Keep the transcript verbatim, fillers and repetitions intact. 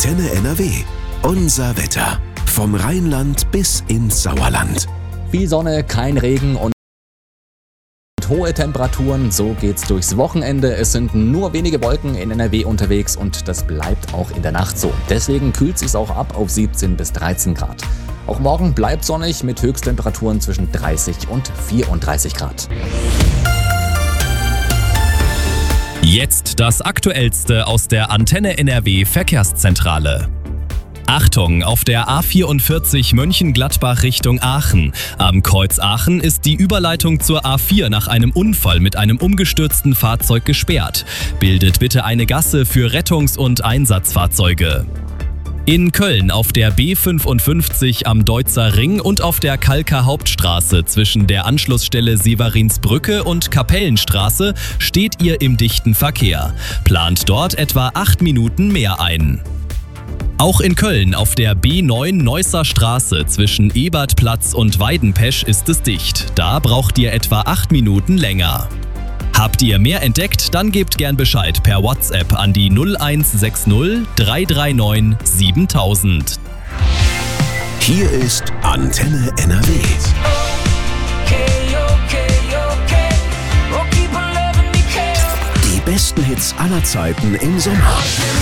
Antenne N R W. Unser Wetter. Vom Rheinland bis ins Sauerland. Viel Sonne, kein Regen und hohe Temperaturen. So geht's durchs Wochenende. Es sind nur wenige Wolken in N R W unterwegs und das bleibt auch in der Nacht so. Deswegen kühlt sich's auch ab auf siebzehn bis dreizehn Grad. Auch morgen bleibt sonnig mit Höchsttemperaturen zwischen dreißig und vierunddreißig Grad. Jetzt das Aktuellste aus der Antenne N R W Verkehrszentrale. Achtung, auf der A vierundvierzig Mönchengladbach Richtung Aachen. Am Kreuz Aachen ist die Überleitung zur A vier nach einem Unfall mit einem umgestürzten Fahrzeug gesperrt. Bildet bitte eine Gasse für Rettungs- und Einsatzfahrzeuge. In Köln auf der B fünfundfünfzig am Deutzer Ring und auf der Kalker Hauptstraße zwischen der Anschlussstelle Severinsbrücke und Kapellenstraße steht ihr im dichten Verkehr. Plant dort etwa acht Minuten mehr ein. Auch in Köln auf der B neun Neusser Straße zwischen Ebertplatz und Weidenpesch ist es dicht. Da braucht ihr etwa acht Minuten länger. Habt ihr mehr entdeckt, dann gebt gern Bescheid per WhatsApp an die null eins sechs null drei drei neun siebentausend. Hier ist Antenne N R W. Die besten Hits aller Zeiten im Sommer.